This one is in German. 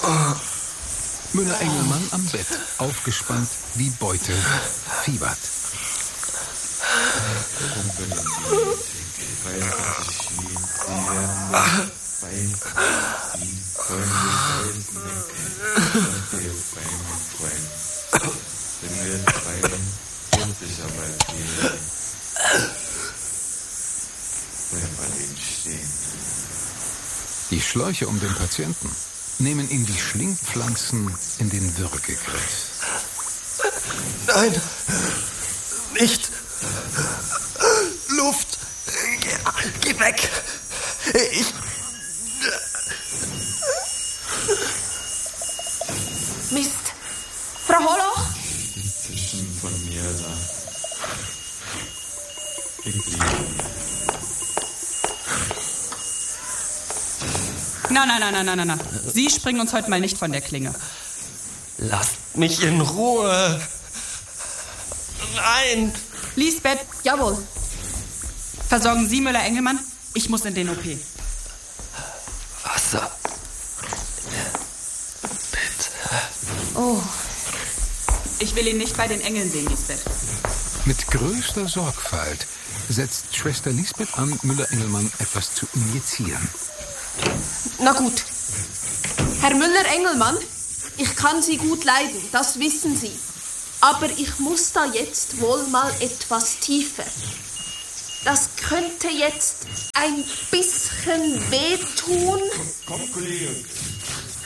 Müller-Engelmann am Bett, aufgespannt wie Beute, fiebert. Die Schläuche um den Patienten nehmen ihm die Schlingpflanzen in den Würgegriff. Nein, nicht. Luft. Geh weg. Mist. Frau Holoch? Inzwischen von mir da. Nein. Sie springen uns heute mal nicht von der Klinge. Lasst mich in Ruhe. Nein. Lisbeth, Jawohl. versorgen Sie Müller-Engelmann? Ich muss in den OP. Wasser. Bitte. Oh. Ich will ihn nicht bei den Engeln sehen, Lisbeth. Mit größter Sorgfalt setzt Schwester Lisbeth an, Müller-Engelmann etwas zu injizieren. Na gut. Herr Müller-Engelmann, ich kann Sie gut leiden, das wissen Sie. Aber ich muss da jetzt wohl mal etwas tiefer. Das könnte jetzt ein bisschen wehtun. Komm, Kollege.